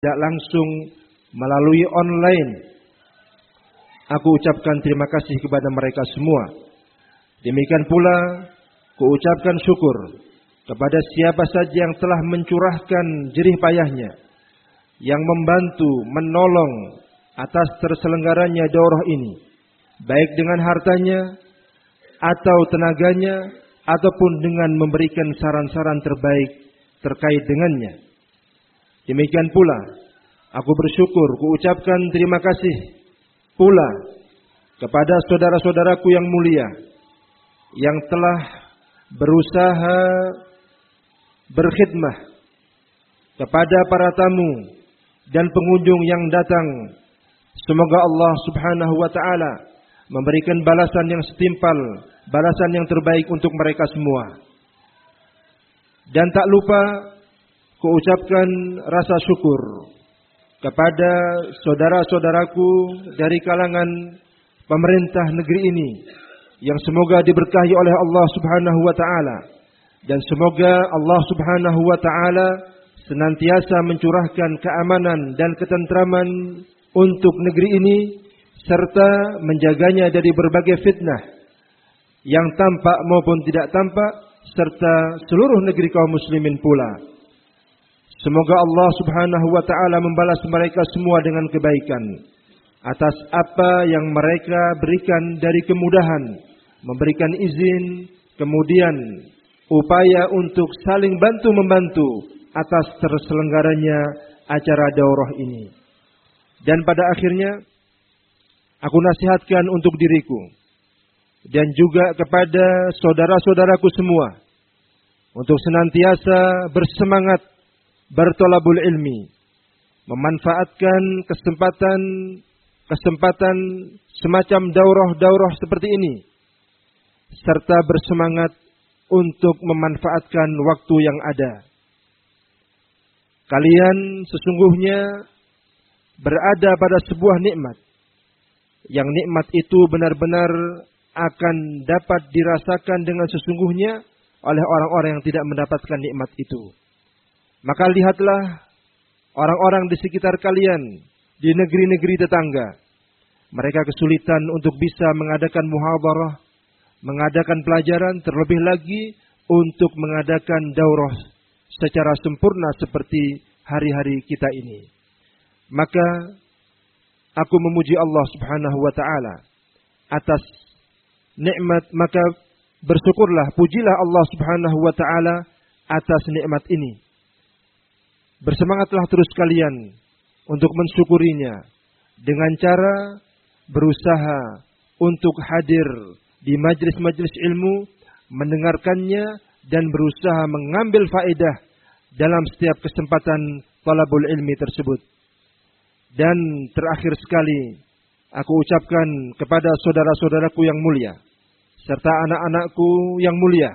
tidak langsung melalui online. Aku ucapkan terima kasih kepada mereka semua. Demikian pula kuucapkan syukur kepada siapa saja yang telah mencurahkan jerih payahnya, yang membantu, menolong atas terselenggaranya daurah ini, baik dengan hartanya atau tenaganya, ataupun dengan memberikan saran-saran terbaik terkait dengannya. Demikian pula aku bersyukur, kuucapkan terima kasih pula kepada saudara-saudaraku yang mulia yang telah berusaha berkhidmah kepada para tamu dan pengunjung yang datang. Semoga Allah Subhanahu wa taala memberikan balasan yang setimpal, balasan yang terbaik untuk mereka semua. Dan tak lupa kuucapkan rasa syukur kepada saudara-saudaraku dari kalangan pemerintah negeri ini yang semoga diberkahi oleh Allah Subhanahu wa taala, dan semoga Allah Subhanahu wa taala senantiasa mencurahkan keamanan dan ketentraman untuk negeri ini serta menjaganya dari berbagai fitnah yang tampak maupun tidak tampak, serta seluruh negeri kaum muslimin pula. Semoga Allah Subhanahu wa taala membalas mereka semua dengan kebaikan atas apa yang mereka berikan dari kemudahan, memberikan izin, kemudian upaya untuk saling bantu-membantu atas terselenggaranya acara daurah ini. Dan pada akhirnya aku nasihatkan untuk diriku dan juga kepada saudara-saudaraku semua untuk senantiasa bersemangat bertolabul ilmi, memanfaatkan kesempatan semacam daurah-daurah seperti ini, serta bersemangat untuk memanfaatkan waktu yang ada. Kalian sesungguhnya berada pada sebuah nikmat, yang nikmat itu benar-benar akan dapat dirasakan dengan sesungguhnya oleh orang-orang yang tidak mendapatkan nikmat itu. Maka lihatlah orang-orang di sekitar kalian, di negeri-negeri tetangga. Mereka kesulitan untuk bisa mengadakan muhadharah, mengadakan pelajaran, terlebih lagi untuk mengadakan daurah secara sempurna seperti hari-hari kita ini. Maka aku memuji Allah Subhanahu wa taala atas nikmat, maka bersyukurlah, pujilah Allah Subhanahu wa taala atas nikmat ini. Bersemangatlah terus kalian untuk mensyukurinya dengan cara berusaha untuk hadir di majlis-majlis ilmu, mendengarkannya dan berusaha mengambil faedah dalam setiap kesempatan talabul ilmi tersebut. Dan terakhir sekali, aku ucapkan kepada saudara-saudaraku yang mulia serta anak-anakku yang mulia,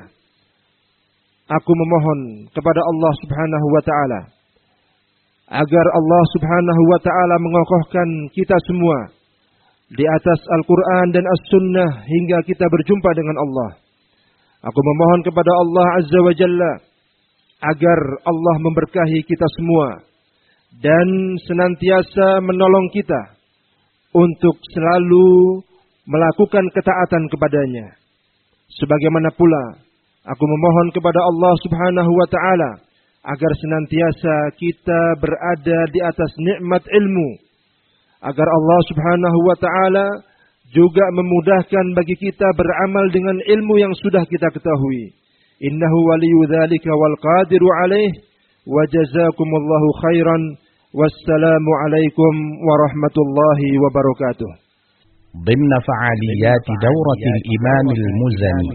aku memohon kepada Allah Subhanahu wa taala agar Allah Subhanahu wa taala mengokohkan kita semua di atas Al-Quran dan As-Sunnah hingga kita berjumpa dengan Allah. Aku memohon kepada Allah Azza wa Jalla agar Allah memberkahi kita semua dan senantiasa menolong kita untuk selalu melakukan ketaatan kepadanya. Sebagaimana pula aku memohon kepada Allah Subhanahu wa taala agar senantiasa kita berada di atas nikmat ilmu, agar Allah Subhanahu wa taala juga memudahkan bagi kita beramal dengan ilmu yang sudah kita ketahui. Innahu waliyyu dzalika wal qadiru alaih, wa jazakumullahu khairan, wassalamu alaikum warahmatullahi wabarakatuh. ضمن فعاليات دورة الإمام المزني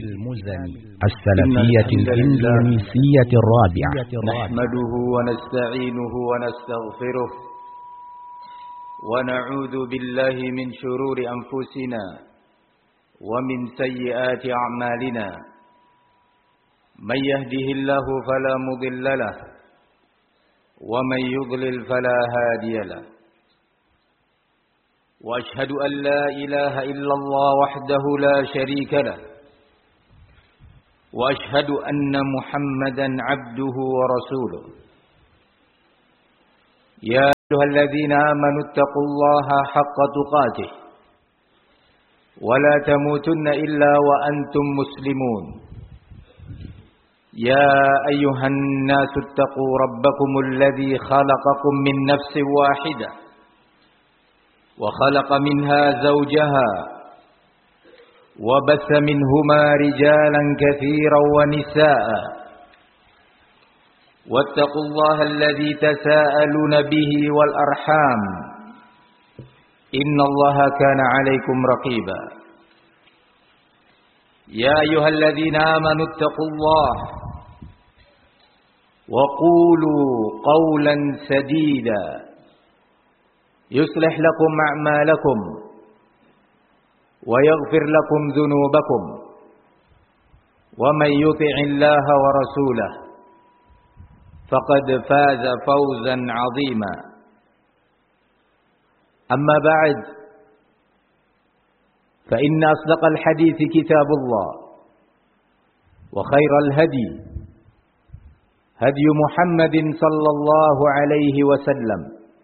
السلفية الإندونيسية الرابعة، نحمده ونستعينه ونستغفره ونعوذ بالله من شرور أنفسنا ومن سيئات أعمالنا، من يهده الله فلا مضل له ومن يضلل فلا هادي له، وأشهد أن لا إله إلا الله وحده لا شريك له، وأشهد أن محمدا عبده ورسوله. يا أيها الذين آمنوا اتقوا الله حق تقاته ولا تموتن إلا وأنتم مسلمون يا أيها الناس اتقوا ربكم الذي خلقكم من نفس واحدة وخلق منها زوجها وبث منهما رجالا كثيرا ونساء واتقوا الله الذي تساءلون به والأرحام إن الله كان عليكم رقيبا يا أيها الذين آمنوا اتقوا الله وقولوا قولا سديدا يصلح لكم أعمالكم ويغفر لكم ذنوبكم ومن يطع الله ورسوله فقد فاز فوزا عظيما أما بعد فإن أصدق الحديث كتاب الله وخير الهدي هدي محمد صلى الله عليه وسلم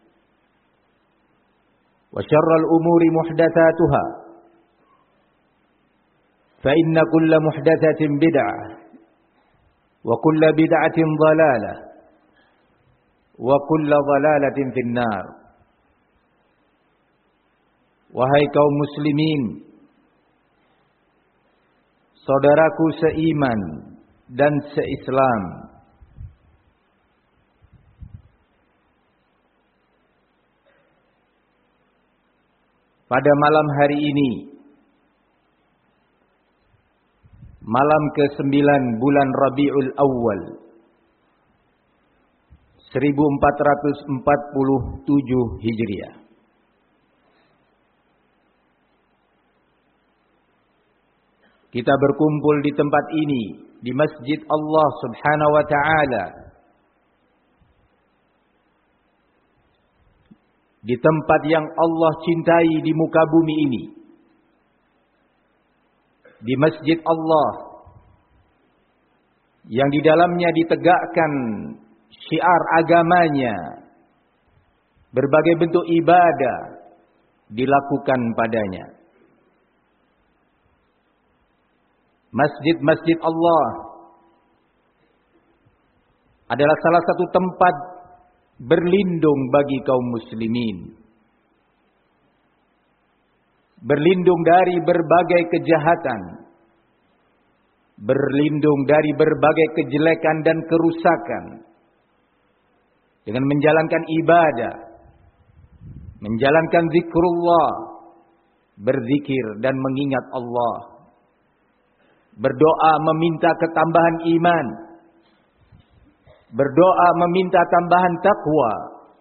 وشر الأمور محدثاتها فإن كل محدثة بدعة وكل بدعة ضلالة وكل ضلالة في النار. Wahai kaum muslimin, saudaraku seiman dan seislam, pada malam hari ini, malam ke-9 bulan Rabiul Awal 1447 Hijriah. Kita berkumpul di tempat ini, di Masjid Allah Subhanahu wa Ta'ala, di tempat yang Allah cintai di muka bumi ini, di Masjid Allah yang di dalamnya ditegakkan syiar agamanya, berbagai bentuk ibadah dilakukan padanya. Masjid-masjid Allah adalah salah satu tempat berlindung bagi kaum muslimin, berlindung dari berbagai kejahatan, berlindung dari berbagai kejelekan dan kerusakan, dengan menjalankan ibadah, menjalankan zikrullah, berzikir dan mengingat Allah, berdoa meminta ketambahan iman, berdoa meminta tambahan takwa,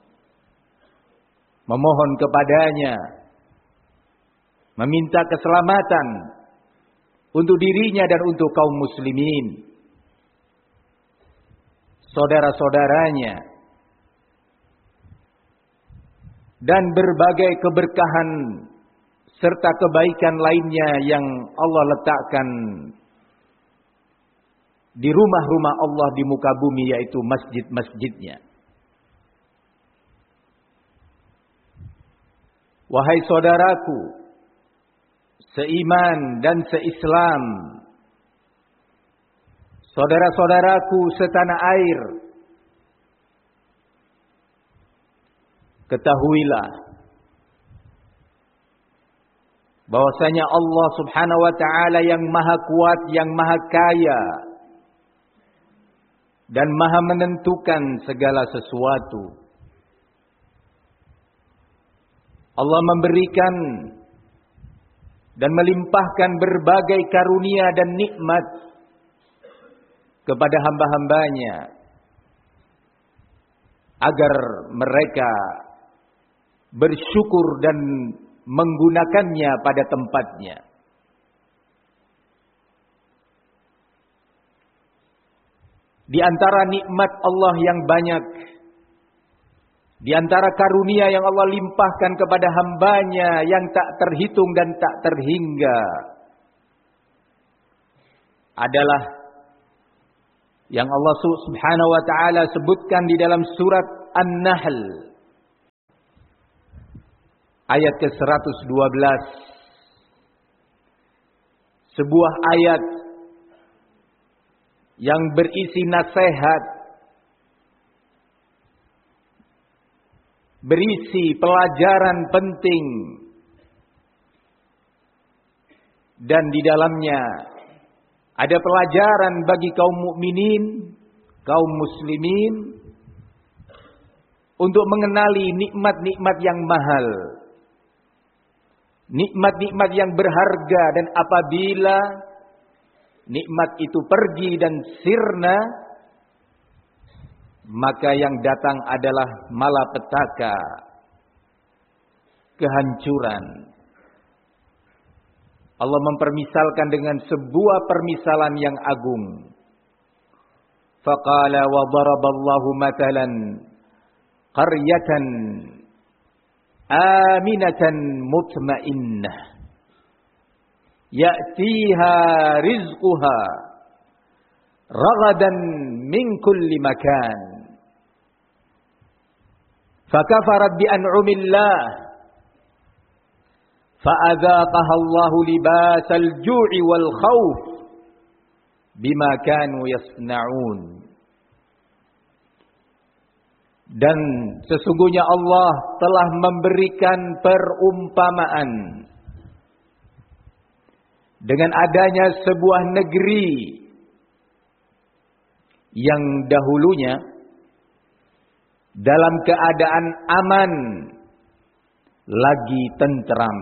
memohon kepadanya, meminta keselamatan untuk dirinya dan untuk kaum muslimin, saudara-saudaranya, dan berbagai keberkahan serta kebaikan lainnya yang Allah letakkan di rumah-rumah Allah di muka bumi, yaitu masjid-masjidnya. Wahai saudaraku seiman dan seislam, saudara-saudaraku setanah air, ketahuilah bahwasanya Allah Subhanahu wa Ta'ala yang maha kuat, yang maha kaya dan maha menentukan segala sesuatu. Allah memberikan dan melimpahkan berbagai karunia dan nikmat kepada hamba-hambanya agar mereka bersyukur dan menggunakannya pada tempatnya. Di antara nikmat Allah yang banyak, di antara karunia yang Allah limpahkan kepada hambanya yang tak terhitung dan tak terhingga, adalah yang Allah Subhanahu wa Ta'ala sebutkan di dalam surat An-Nahl ayat ke-112. Sebuah ayat yang berisi nasihat, berisi pelajaran penting, dan di dalamnya ada pelajaran bagi kaum mukminin, kaum muslimin, untuk mengenali nikmat-nikmat yang mahal, nikmat-nikmat yang berharga, dan apabila nikmat itu pergi dan sirna, maka yang datang adalah malapetaka, kehancuran. Allah mempermisalkan dengan sebuah permisalan yang agung. Faqala wa daraballahu matalan qaryatan aminatan mutmainnah ya'tiha rizquha ragadan min kulli makan fakafarat bi an'amillah fa'adzaqaha Allahu libasal ju'i wal khauf bima kanu yasna'un. Dan sesungguhnya Allah telah memberikan perumpamaan dengan adanya sebuah negeri yang dahulunya dalam keadaan aman, lagi tentram.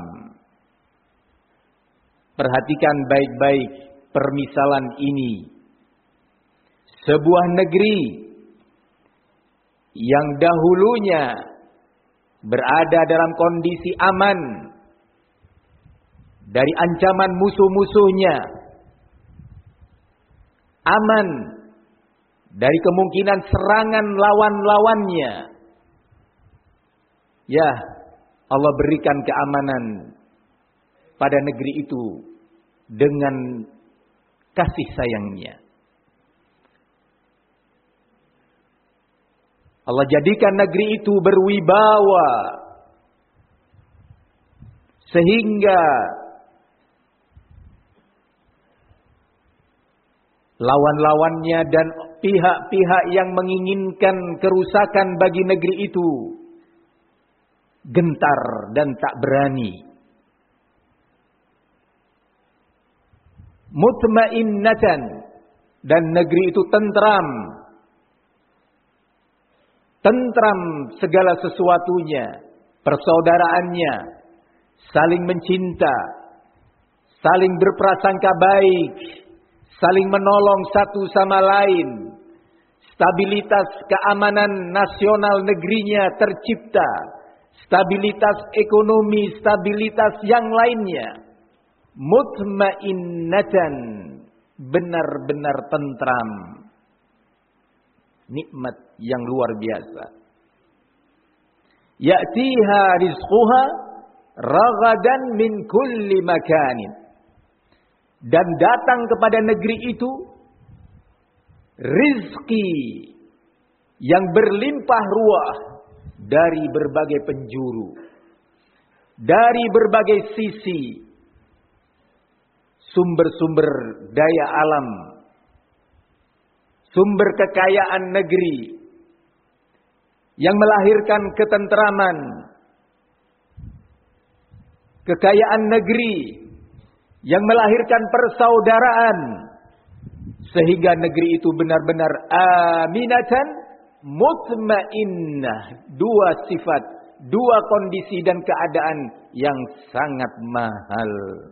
Perhatikan baik-baik permisalan ini. Sebuah negeri yang dahulunya berada dalam kondisi aman dari ancaman musuh-musuhnya, aman dari kemungkinan serangan lawan-lawannya. Ya, Allah berikan keamanan pada negeri itu dengan kasih sayangnya. Allah jadikan negeri itu berwibawa sehingga lawan-lawannya dan pihak-pihak yang menginginkan kerusakan bagi negeri itu gentar dan tak berani. Mutmainnatan, dan negeri itu tentram. Tentram segala sesuatunya, persaudaraannya, saling mencinta, saling berprasangka baik, saling menolong satu sama lain. Stabilitas keamanan nasional negerinya tercipta, stabilitas ekonomi, stabilitas yang lainnya. Mutmainnatan, benar-benar tentram. Nikmat yang luar biasa. Ya'tiha rizquha ragadan min kulli makanin. Dan datang kepada negeri itu rizki yang berlimpah ruah dari berbagai penjuru, dari berbagai sisi, sumber-sumber daya alam, sumber kekayaan negeri yang melahirkan ketentraman, kekayaan negeri yang melahirkan persaudaraan, sehingga negeri itu benar-benar aminatan mutmainnah. Dua sifat, dua kondisi dan keadaan yang sangat mahal.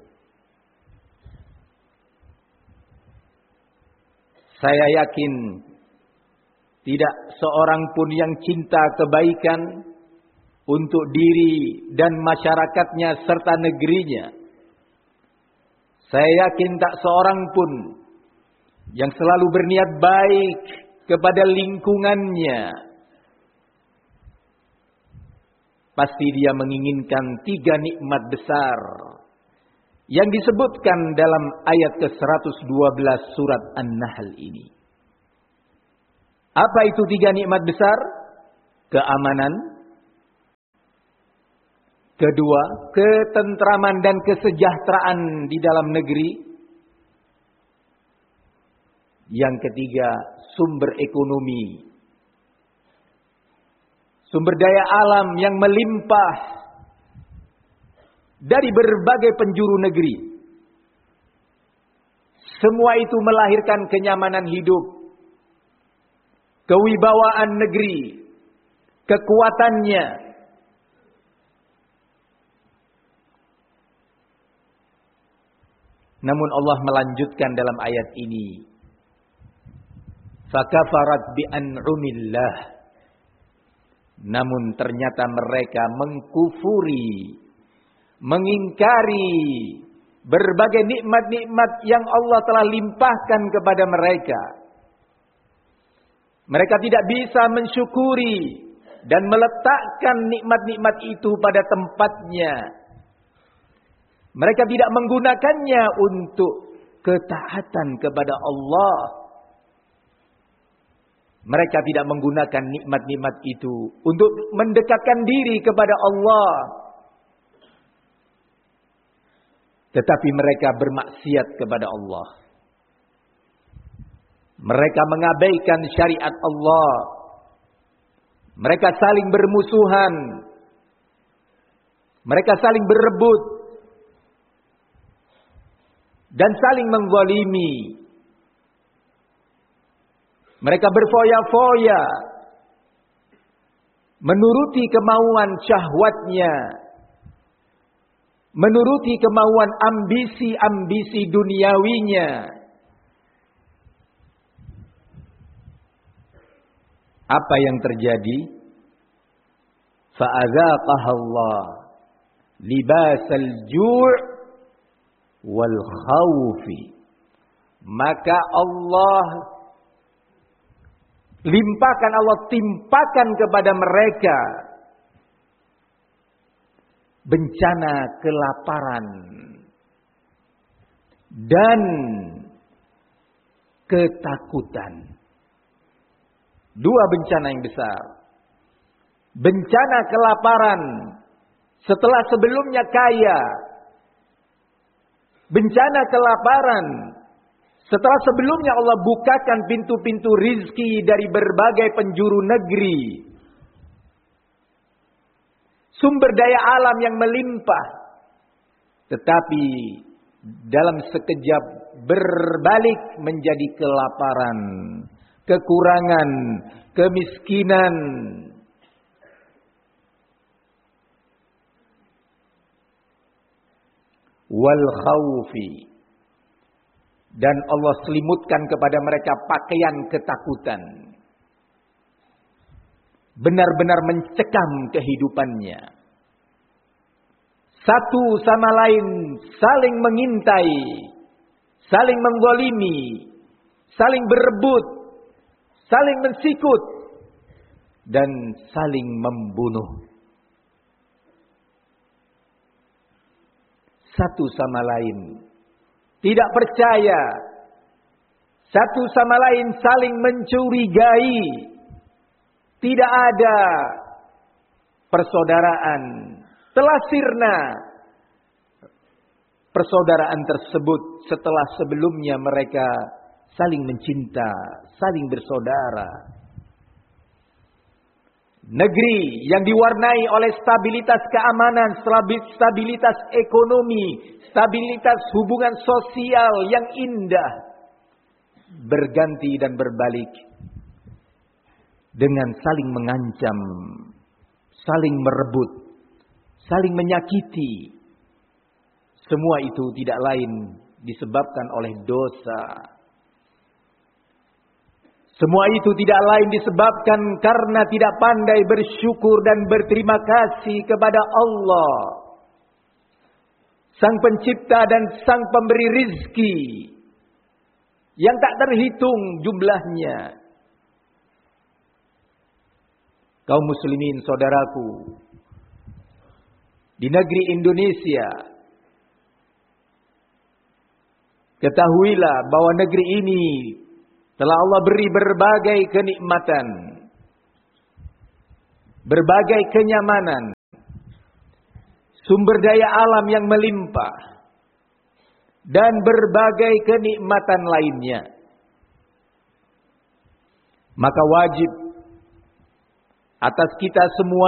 Saya yakin tidak seorang pun yang cinta kebaikan untuk diri dan masyarakatnya serta negerinya. Saya yakin tak seorang pun yang selalu berniat baik kepada lingkungannya. Pasti dia menginginkan 3 nikmat besar yang disebutkan dalam ayat ke-112 surat An-Nahl ini. Apa itu 3 nikmat besar? Keamanan, Kedua, ketentraman dan kesejahteraan di dalam negeri. Yang ketiga, sumber ekonomi. Sumber daya alam yang melimpah dari berbagai penjuru negeri. Semua itu melahirkan kenyamanan hidup, kewibawaan negeri, kekuatannya. Namun Allah melanjutkan dalam ayat ini, fakafarat bi an'umillah. Namun ternyata mereka mengkufuri, mengingkari berbagai nikmat-nikmat yang Allah telah limpahkan kepada mereka. Mereka tidak bisa mensyukuri dan meletakkan nikmat-nikmat itu pada tempatnya. Mereka tidak menggunakannya untuk ketaatan kepada Allah. Mereka tidak menggunakan nikmat-nikmat itu untuk mendekatkan diri kepada Allah. Tetapi mereka bermaksiat kepada Allah. Mereka mengabaikan syariat Allah. Mereka saling bermusuhan. Mereka saling berebut. Dan saling menzzalimi. Mereka berfoya-foya. Menuruti kemauan syahwatnya. Menuruti kemauan ambisi-ambisi duniawinya. Apa yang terjadi? Fa'adzaqaha Allah libasal ju' wal khawfi. Maka Allah limpahkan, Allah timpakan kepada mereka bencana kelaparan dan ketakutan. Dua bencana yang besar. Bencana kelaparan setelah sebelumnya kaya. Bencana kelaparan setelah sebelumnya Allah bukakan pintu-pintu rizki dari berbagai penjuru negeri. Sumber daya alam yang melimpah. Tetapi dalam sekejap berbalik menjadi kelaparan, kekurangan, kemiskinan. Wal khawfi. Dan Allah selimutkan kepada mereka pakaian ketakutan. Benar-benar mencekam kehidupannya. Satu sama lain saling mengintai, saling menggolimi, saling berebut, saling mensikut, dan saling membunuh. Satu sama lain tidak percaya, satu sama lain saling mencurigai. Tidak ada persaudaraan, telah sirna persaudaraan tersebut setelah sebelumnya mereka saling mencinta, saling bersaudara. Negeri yang diwarnai oleh stabilitas keamanan, stabilitas ekonomi, stabilitas hubungan sosial yang indah, berganti dan berbalik dengan saling mengancam, saling merebut, saling menyakiti. Semua itu tidak lain disebabkan oleh dosa. Semua itu tidak lain disebabkan karena tidak pandai bersyukur dan berterima kasih kepada Allah, Sang Pencipta dan Sang Pemberi rizki yang tak terhitung jumlahnya. Kaum muslimin saudaraku, di negeri Indonesia, ketahuilah bahwa negeri ini telah Allah beri berbagai kenikmatan, berbagai kenyamanan. sumber daya alam yang melimpah, dan berbagai kenikmatan lainnya. Maka wajib atas kita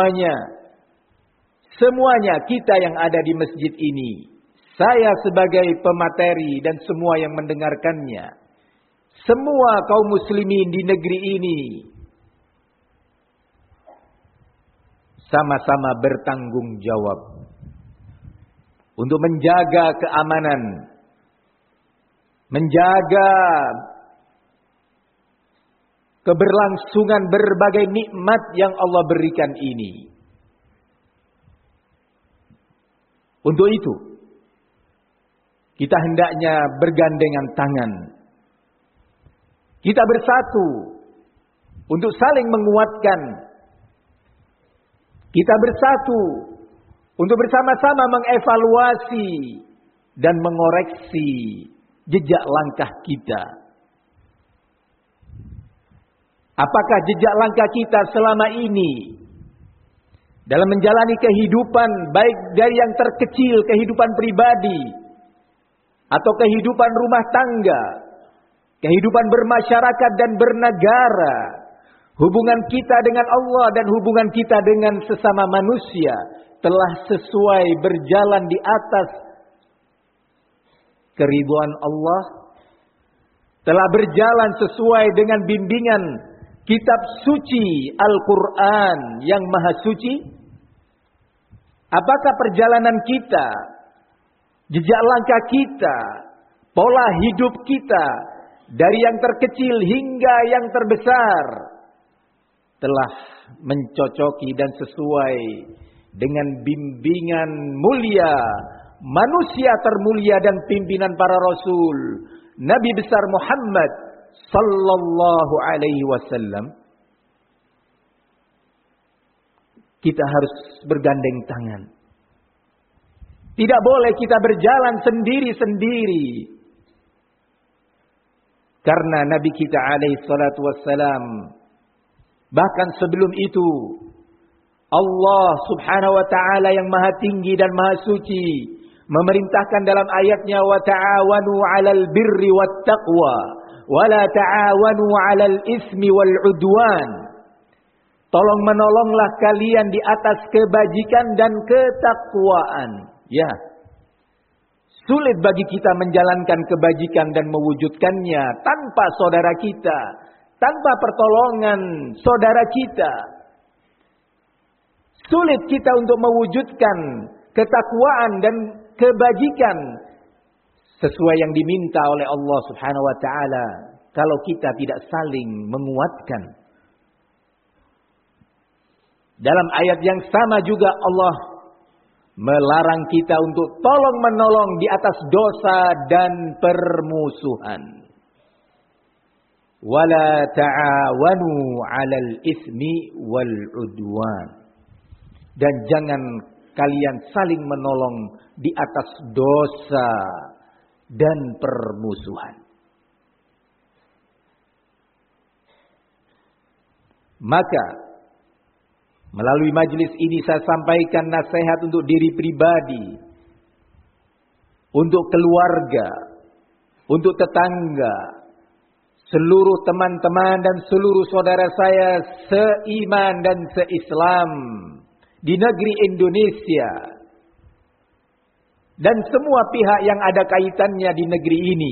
semuanya kita yang ada di masjid ini, saya sebagai pemateri dan semua yang mendengarkannya, semua kaum muslimin di negeri ini, sama-sama bertanggung jawab untuk menjaga keamanan, menjaga keberlangsungan berbagai nikmat yang Allah berikan ini. Untuk itu, kita hendaknya bergandengan tangan. Kita bersatu untuk saling menguatkan. Kita bersatu untuk bersama-sama mengevaluasi dan mengoreksi jejak langkah kita. Apakah jejak langkah kita selama ini dalam menjalani kehidupan, baik dari yang terkecil, kehidupan pribadi, atau kehidupan rumah tangga, kehidupan bermasyarakat dan bernegara, hubungan kita dengan Allah dan hubungan kita dengan sesama manusia telah sesuai berjalan di atas keridhaan Allah, telah berjalan sesuai dengan bimbingan kitab suci Al-Quran yang maha suci? Apakah perjalanan kita, jejak langkah kita, pola hidup kita, dari yang terkecil hingga yang terbesar, telah mencocoki dan sesuai dengan bimbingan mulia, manusia termulia dan pimpinan para rasul, Nabi besar Muhammad sallallahu alaihi wasallam? Kita harus bergandeng tangan. Tidak boleh kita berjalan sendiri-sendiri. Karena Nabi kita alaihi salatu wassalam, bahkan sebelum itu, Allah subhanahu wa ta'ala yang maha tinggi dan maha suci memerintahkan dalam ayatnya, wa ta'awanu 'alal birri wat taqwa wa la ta'awanu 'alal ismi wal 'udwan. Tolong menolonglah kalian di atas kebajikan dan ketakwaan. Ya, sulit bagi kita menjalankan kebajikan dan mewujudkannya tanpa saudara kita, tanpa pertolongan saudara kita. Sulit kita untuk mewujudkan ketakwaan dan kebajikan sesuai yang diminta oleh Allah Subhanahu wa taala kalau kita tidak saling menguatkan. Dalam ayat yang sama juga Allah melarang kita untuk tolong-menolong di atas dosa dan permusuhan. Wala ta'awanu 'alal ismi wal 'udwan. Dan jangan kalian saling menolong di atas dosa dan permusuhan. Maka melalui majelis ini saya sampaikan nasihat untuk diri pribadi, untuk keluarga, untuk tetangga, seluruh teman-teman dan seluruh saudara saya seiman dan seislam di negeri Indonesia dan semua pihak yang ada kaitannya di negeri ini.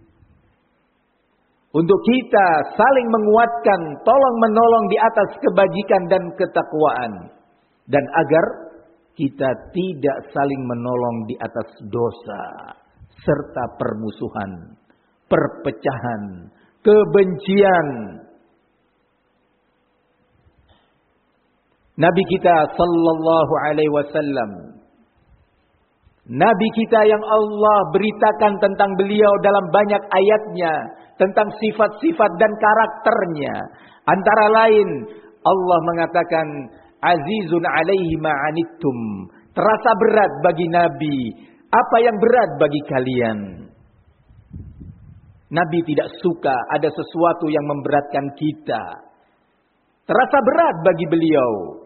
Untuk kita saling menguatkan, tolong-menolong di atas kebajikan dan ketakwaan. Dan agar kita tidak saling menolong di atas dosa, serta permusuhan, perpecahan, kebencian. Nabi kita sallallahu alaihi wasallam, Nabi kita yang Allah beritakan tentang beliau dalam banyak ayatnya, tentang sifat-sifat dan karakternya. Antara lain Allah mengatakan, azizun alaihi ma'anittum. Terasa berat bagi Nabi apa yang berat bagi kalian. Nabi tidak suka ada sesuatu yang memberatkan kita. Terasa berat bagi beliau.